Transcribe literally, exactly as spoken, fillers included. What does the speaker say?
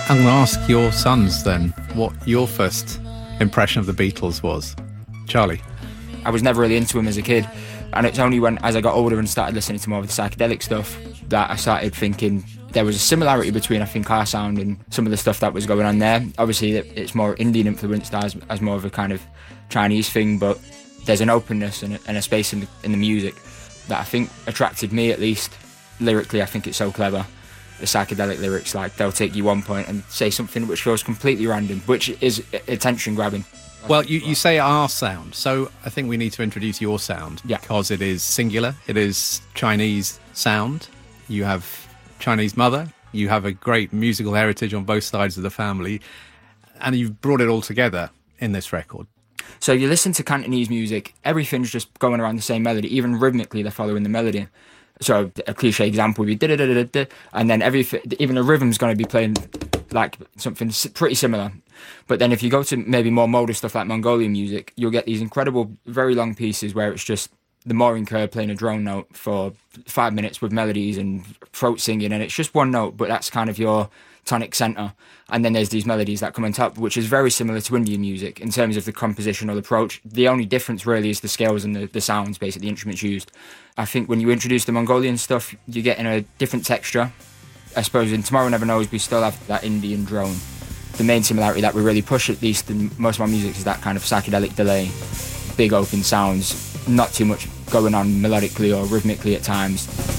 I'm going to ask your sons then what your first impression of the Beatles was. Charlie? I was never really into them as a kid, and it's only when, as I got older and started listening to more of the psychedelic stuff, that I started thinking there was a similarity between, I think, our sound and some of the stuff that was going on there. Obviously, it's more Indian influenced as, as more of a kind of Chinese thing, but there's an openness and a, and a space in the, in the music that I think attracted me, at least. Lyrically, I think it's so clever. The psychedelic lyrics, like, they'll take you one point and say something which feels completely random, which is attention-grabbing. Well, you, you say our sound, so I think we need to introduce your sound, yeah. because it is singular. It is Chinese sound. You have Chinese mother. You have a great musical heritage on both sides of the family, and you've brought it all together in this record. So you listen to Cantonese music, everything's just going around the same melody. Even rhythmically, they're following the melody. So a cliche example would be da da da da da, and then every even the rhythm's going to be playing like something pretty similar. But then if you go to maybe more modal stuff like Mongolian music, you'll get these incredible, very long pieces where it's just the Morin Kerr playing a drone note for five minutes with melodies and throat singing, and it's just one note, but that's kind of your tonic centre. And then there's these melodies that come on top, which is very similar to Indian music in terms of the compositional approach. The only difference really is the scales and the, the sounds, basically, the instruments used. I think when you introduce the Mongolian stuff, you're getting a different texture. I suppose in Tomorrow Never Knows, we still have that Indian drone. The main similarity that we really push, at least in most of our music, is that kind of psychedelic delay, big open sounds, not too much going on melodically or rhythmically at times.